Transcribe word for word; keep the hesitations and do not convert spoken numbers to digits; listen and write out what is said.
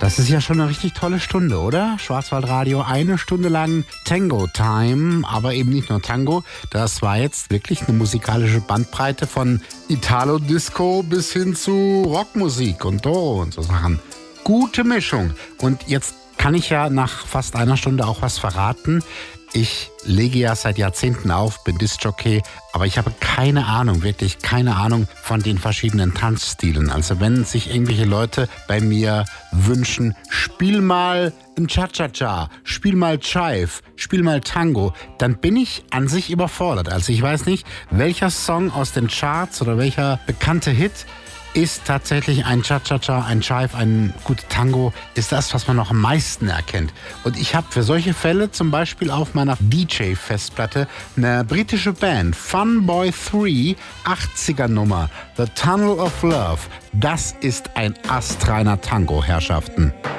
Das ist ja schon eine richtig tolle Stunde, oder? Schwarzwaldradio, eine Stunde lang Tango Time, aber eben nicht nur Tango. Das war jetzt wirklich eine musikalische Bandbreite von Italo-Disco bis hin zu Rockmusik und oh und so Sachen. Gute Mischung. Und jetzt kann ich ja nach fast einer Stunde auch was verraten. Ich lege ja seit Jahrzehnten auf, bin Diskjockey, aber ich habe keine Ahnung, wirklich keine Ahnung von den verschiedenen Tanzstilen. Also wenn sich irgendwelche Leute bei mir wünschen, spiel mal ein Cha-Cha-Cha, spiel mal Chive, spiel mal Tango, dann bin ich an sich überfordert. Also ich weiß nicht, welcher Song aus den Charts oder welcher bekannte Hit ist tatsächlich ein Cha-Cha-Cha, ein Chive, ein guter Tango, ist das, was man noch am meisten erkennt. Und ich habe für solche Fälle zum Beispiel auf meiner D J-Festplatte eine britische Band, Funboy drei, achtziger Nummer, The Tunnel of Love. Das ist ein astreiner Tango, Herrschaften.